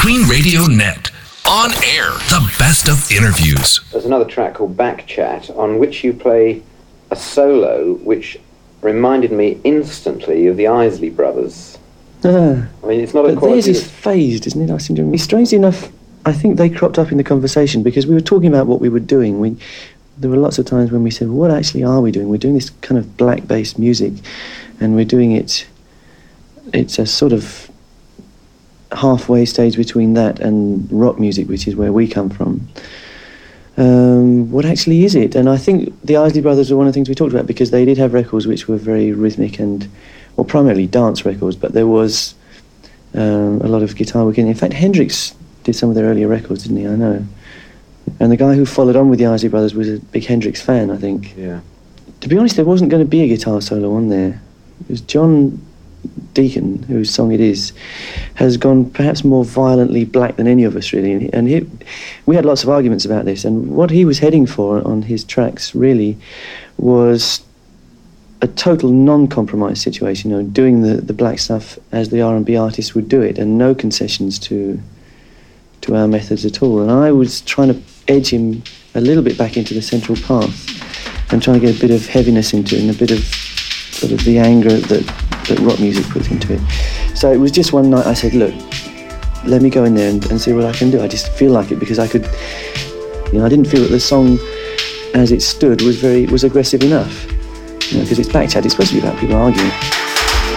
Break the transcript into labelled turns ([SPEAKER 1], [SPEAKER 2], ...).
[SPEAKER 1] Queen Radio Net. On air, the best of interviews.
[SPEAKER 2] There's another track called Back Chat, on which you play a solo which reminded me instantly of the Isley Brothers. I mean, it's not a quality...
[SPEAKER 3] Theirs is phased, isn't it? I seem to... Strangely enough, I think they cropped up in the conversation because we were talking about what we were doing. There were lots of times when we said, what actually are we doing? We're doing this kind of black-based music, and we're doing it... It's a sort of halfway stage between that and rock music, which is where we come from. What actually is it? And I think the Isley Brothers were one of the things we talked about because they did have records which were very rhythmic and, well, primarily dance records, but there was a lot of guitar work in it. In fact, Hendrix did some of their earlier records, didn't he? I know. And the guy who followed on with the Isley Brothers was a big Hendrix fan, I think.
[SPEAKER 2] Yeah.
[SPEAKER 3] To be honest, there wasn't going to be a guitar solo on there. It was John Deacon, whose song it is, has gone perhaps more violently black than any of us, really. And we had lots of arguments about this, and what he was heading for on his tracks, really, was a total non-compromise situation, doing the black stuff as the R&B artists would do it, and no concessions to our methods at all. And I was trying to edge him a little bit back into the central path and trying to get a bit of heaviness into it and a bit of sort of the anger that rock music puts into it. So it was just one night I said, look, let me go in there and see what I can do. I just feel like it because I didn't feel that the song as it stood was aggressive enough. Because it's Back Chat, it's supposed to be about people arguing.